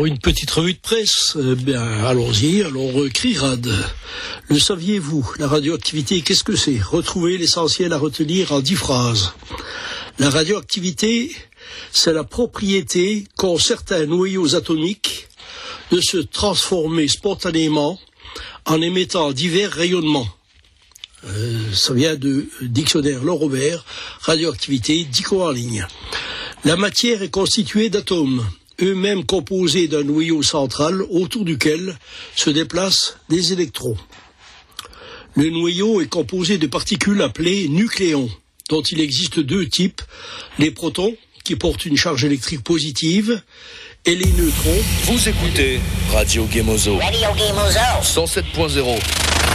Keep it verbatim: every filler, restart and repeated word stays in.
une petite revue de presse. Eh bien, allons-y. Alors, euh, CRIRAD. Le saviez-vous? La radioactivité, qu'est-ce que c'est? Retrouvez l'essentiel à retenir en dix phrases. La radioactivité, c'est la propriété qu'ont certains noyaux atomiques de se transformer spontanément en émettant divers rayonnements. Euh, ça vient de dictionnaire Laurent Robert, radioactivité, dico en ligne. La matière est constituée d'atomes, eux-mêmes composés d'un noyau central autour duquel se déplacent des électrons. Le noyau est composé de particules appelées nucléons, dont il existe deux types, les protons, qui portent une charge électrique positive, et les neutrons. Vous écoutez Radio Gemozo. Radio Gemozo. cent sept point zéro.